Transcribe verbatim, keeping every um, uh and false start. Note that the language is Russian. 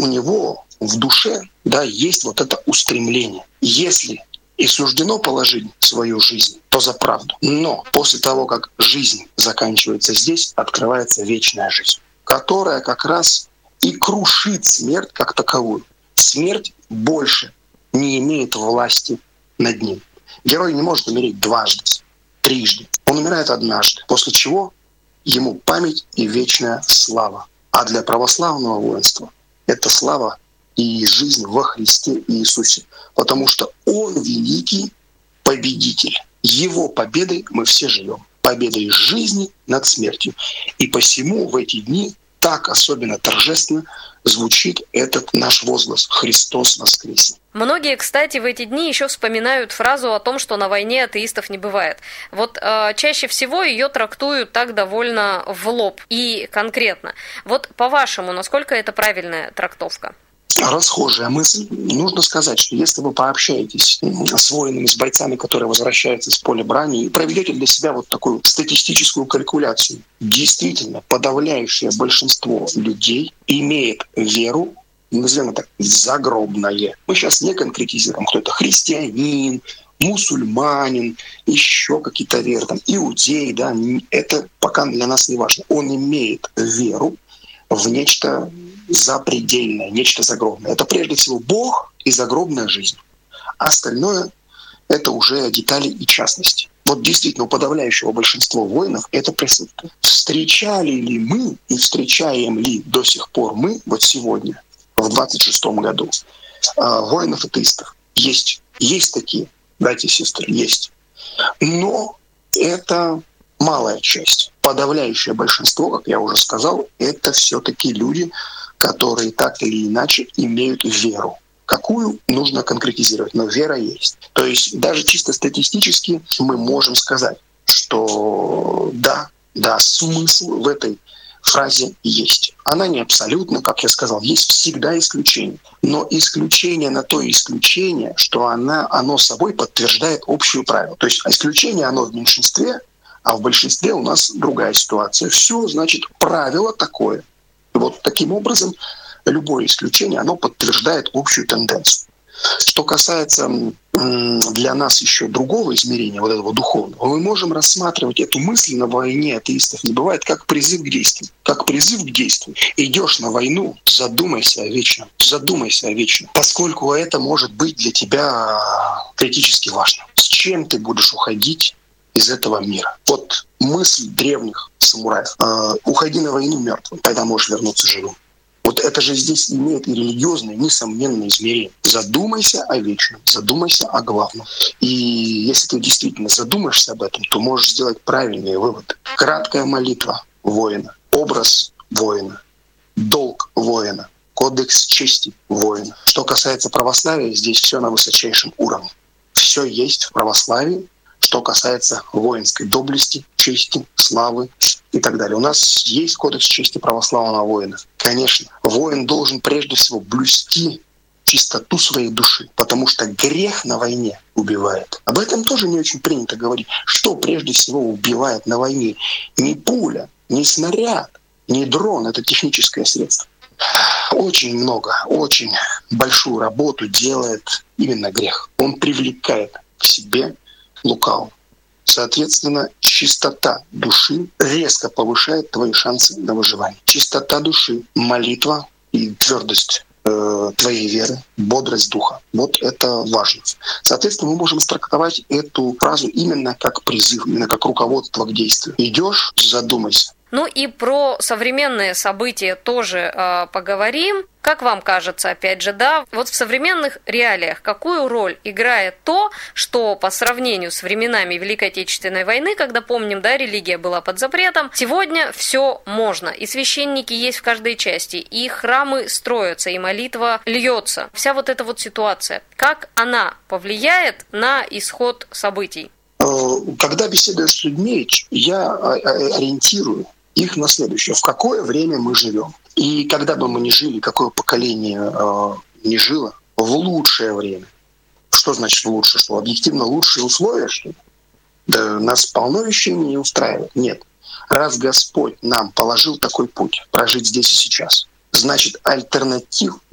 у него в душе, да, есть вот это устремление. Если и суждено положить свою жизнь, то за правду. Но после того, как жизнь заканчивается здесь, открывается вечная жизнь, которая как раз и крушит смерть как таковую. Смерть больше не имеет власти над ним. Герой не может умереть дважды, трижды. Он умирает однажды, после чего ему память и вечная слава. А для православного воинства это слава и жизнь во Христе Иисусе, потому что Он великий победитель. Его победой мы все живем, победой жизни над смертью. И посему в эти дни так особенно торжественно звучит этот наш возглас «Христос воскресе». Многие, кстати, в эти дни еще вспоминают фразу о том, что на войне атеистов не бывает. Вот э, чаще всего ее трактуют так довольно в лоб и конкретно. Вот по-вашему, насколько это правильная трактовка? Расхожая мысль. Нужно сказать, что если вы пообщаетесь с воинами, с бойцами, которые возвращаются с поля брани, и проведете для себя вот такую статистическую калькуляцию, действительно подавляющее большинство людей имеет веру, назовем это загробное. Мы сейчас не конкретизируем, кто это христианин, мусульманин, еще какие-то веры, там, иудей, да, это пока для нас не важно. Он имеет веру в нечто запредельное, нечто загробное. Это прежде всего Бог и загробная жизнь. Остальное — это уже детали и частности. Вот действительно у подавляющего большинства воинов это присутствует. Встречали ли мы и встречаем ли до сих пор мы, вот сегодня, в двадцать шестом году, воинов-атеистов? Есть. Есть такие, братья и сестры, есть. Но это малая часть. Подавляющее большинство, как я уже сказал, это все-таки люди, которые так или иначе имеют веру. Какую нужно конкретизировать, но вера есть. То есть даже чисто статистически мы можем сказать, что да, да, смысл в этой фразе есть. Она не абсолютно, как я сказал, есть всегда исключение. Но исключение на то исключение, что она, оно собой подтверждает общую правило. То есть исключение оно в меньшинстве, а в большинстве у нас другая ситуация. Все, значит, правило такое. И вот таким образом любое исключение, оно подтверждает общую тенденцию. Что касается для нас еще другого измерения, вот этого духовного, мы можем рассматривать эту мысль «на войне атеистов не бывает» как призыв к действию. Как призыв к действию. Идешь на войну, задумайся о вечном. Задумайся о вечном. Поскольку это может быть для тебя критически важно. С чем ты будешь уходить из этого мира? Вот мысль древних самураев. Э, уходи на войну мертвым, тогда можешь вернуться живым. Вот это же здесь имеет и религиозное, несомненное измерение. Задумайся о вечном, задумайся о главном. И если ты действительно задумаешься об этом, то можешь сделать правильные выводы. Краткая молитва воина, образ воина, долг воина, кодекс чести воина. Что касается православия, здесь все на высочайшем уровне. Все есть в православии, что касается воинской доблести, чести, славы и так далее. У нас есть кодекс чести православного воина. Конечно, воин должен прежде всего блюсти чистоту своей души, потому что грех на войне убивает. Об этом тоже не очень принято говорить. Что прежде всего убивает на войне? Не пуля, не снаряд, не дрон — это техническое средство. Очень много, очень большую работу делает именно грех. Он привлекает к себе лукавого. Соответственно, чистота души резко повышает твои шансы на выживание. Чистота души, молитва и твердость э, твоей веры, бодрость духа. Вот это важно. Соответственно, мы можем трактовать эту фразу именно как призыв, именно как руководство к действию. Идешь, задумайся. Ну и про современные события тоже э, поговорим. Как вам кажется, опять же, да, вот в современных реалиях какую роль играет то, что по сравнению с временами Великой Отечественной войны, когда, помним, да, религия была под запретом, сегодня все можно, и священники есть в каждой части, и храмы строятся, и молитва льется. Вся вот эта вот ситуация, как она повлияет на исход событий? Когда беседую с людьми, я ориентирую их на следующее. В какое время мы живем? И когда бы мы ни жили, какое поколение э, ни жило, в лучшее время. Что значит лучше? Что объективно лучшие условия, что ли? Да нас полно вещей не устраивает. Нет. Раз Господь нам положил такой путь, прожить здесь и сейчас, значит, альтернатив